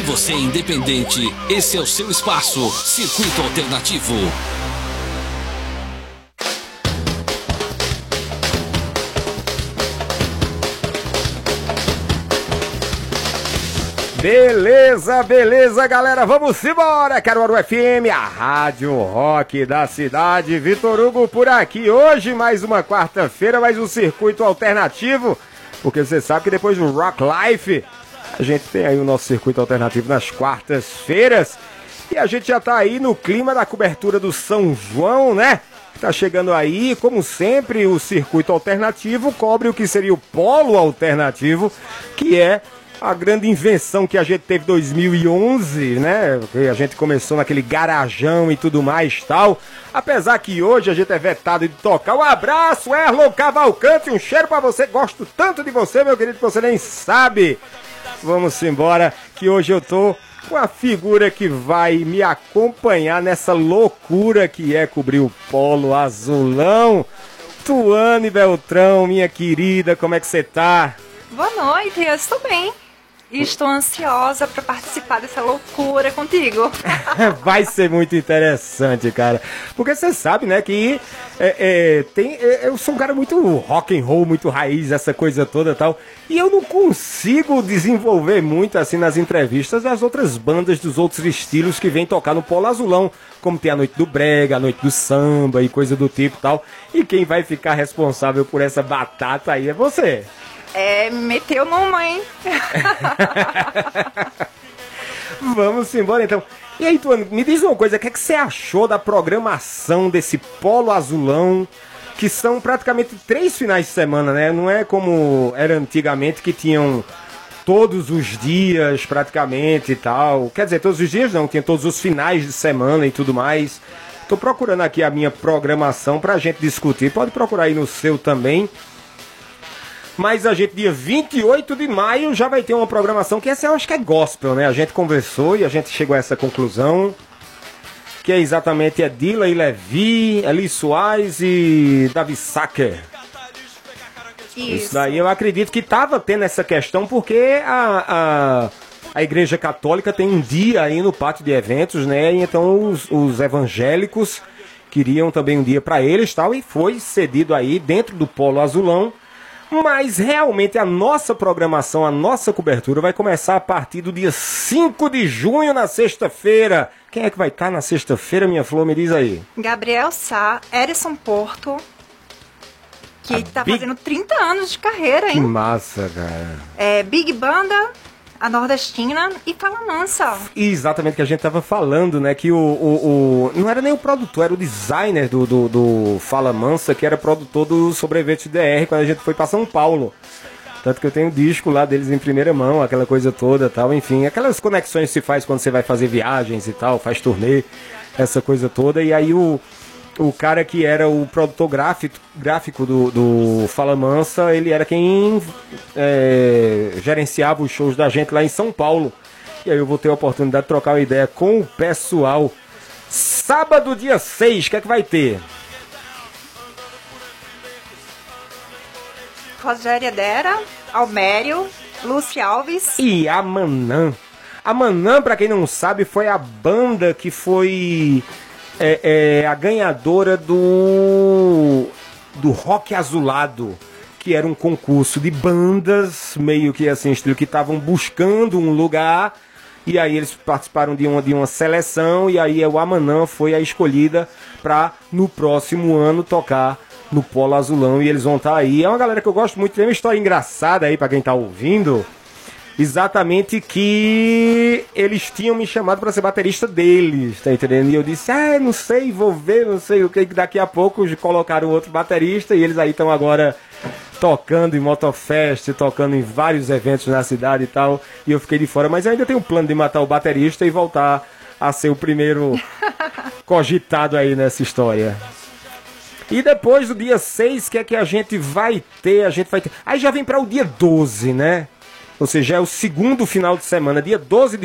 você é independente, esse é o seu espaço. Circuito Alternativo. Beleza, galera, vamos embora, Caruaru FM, a rádio rock da cidade. Vitor Hugo por aqui, hoje mais uma quarta-feira, mais um circuito alternativo, porque você sabe que depois do Rock Life, a gente tem aí o nosso circuito alternativo nas quartas-feiras, e a gente já tá aí no clima da cobertura do São João, né? Tá chegando aí, como sempre, o circuito alternativo cobre o que seria o polo alternativo, que é a grande invenção que a gente teve em 2011, né? A gente começou naquele garajão e tudo mais tal. Apesar que hoje a gente é vetado de tocar. Um abraço, Erlon Cavalcante, um cheiro pra você. Gosto tanto de você, meu querido, que você nem sabe. Vamos embora, que hoje eu tô com a figura que vai me acompanhar nessa loucura que é cobrir o polo azulão. Tuane Beltrão, minha querida, como é que você tá? Boa noite, eu estou bem. E estou ansiosa para participar dessa loucura contigo. Vai ser muito interessante, cara. Porque você sabe, né, que eu sou um cara muito rock and roll, muito raiz, essa coisa toda e tal. E eu não consigo desenvolver muito, assim, nas entrevistas, as outras bandas dos outros estilos que vêm tocar no Polo Azulão. Como tem a noite do brega, a noite do samba e coisa do tipo e tal. E quem vai ficar responsável por essa batata aí é você. Meteu numa, hein? Vamos embora então. E aí, Tuane, me diz uma coisa, o que é que você achou da programação desse Polo Azulão, que são praticamente 3 finais de semana, né? Não é como era antigamente, que tinham todos os dias praticamente e tal. Quer dizer, todos os dias não, tinha todos os finais de semana e tudo mais. Tô procurando aqui a minha programação pra gente discutir. Pode procurar aí no seu também. Mas a gente, dia 28 de maio, já vai ter uma programação que essa eu acho que é gospel, né? A gente conversou e a gente chegou a essa conclusão, que é exatamente Dila e Levi, Eli Soares e Davi Sacker. Isso daí eu acredito que estava tendo essa questão, porque a Igreja Católica tem um dia aí no pátio de eventos, né? E então os evangélicos queriam também um dia para eles, tal, e foi cedido aí dentro do Polo Azulão. Mas realmente a nossa programação, a nossa cobertura vai começar a partir do dia 5 de junho, na sexta-feira. Quem é que vai estar na sexta-feira, minha flor? Me diz aí. Gabriel Sá, Erison Porto, que está fazendo 30 anos de carreira, hein? Que massa, cara. Big Banda, a Nordestina e Fala Mansa. Exatamente o que a gente tava falando, né? Que não era nem o produtor, era o designer do Fala Mansa, que era produtor do Sobrevivente DR, quando a gente foi para São Paulo. Tanto que eu tenho um disco lá deles em primeira mão, aquela coisa toda tal, enfim. Aquelas conexões que se faz quando você vai fazer viagens e tal, faz turnê, essa coisa toda. E aí o cara que era o produtor gráfico do Fala Mansa, ele era quem gerenciava os shows da gente lá em São Paulo. E aí eu vou ter a oportunidade de trocar uma ideia com o pessoal. Sábado, dia 6, o que é que vai ter? Rogéria Dera, Almério, Lúcia Alves e Amanã. Amanã, pra quem não sabe, foi a banda que foi a ganhadora do Rock Azulado, que era um concurso de bandas, meio que assim, estilo, que estavam buscando um lugar, e aí eles participaram de uma seleção, e aí o Amanã foi a escolhida para no próximo ano tocar no Polo Azulão, e eles vão estar aí. É uma galera que eu gosto muito, tem uma história engraçada aí para quem tá ouvindo. Exatamente, que eles tinham me chamado para ser baterista deles, tá entendendo? E eu disse, não sei, vou ver, não sei o que. Daqui a pouco colocaram outro baterista e eles aí estão agora tocando em Motofest, tocando em vários eventos na cidade e tal. E eu fiquei de fora, mas eu ainda tenho um plano de matar o baterista e voltar a ser o primeiro cogitado aí nessa história. E depois do dia 6, o que é que a gente vai ter? Aí já vem para o dia 12, né? Ou seja, é o segundo final de semana, dia 12 de